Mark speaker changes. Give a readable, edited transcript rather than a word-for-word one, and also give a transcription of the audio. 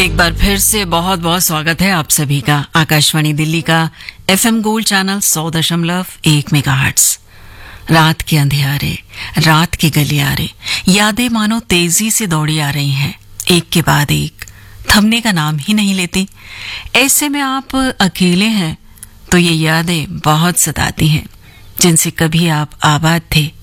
Speaker 1: एक बार फिर से बहुत बहुत स्वागत है आप सभी का आकाशवाणी दिल्ली का एफएम गोल्ड चैनल 100.1 मेगाहर्ट्ज। रात के अंधियारे, रात के गलियारे, यादें मानो तेजी से दौड़ी आ रही हैं, एक के बाद एक, थमने का नाम ही नहीं लेती। ऐसे में आप अकेले हैं तो ये यादें बहुत सताती हैं, जिनसे कभी आप आबाद थे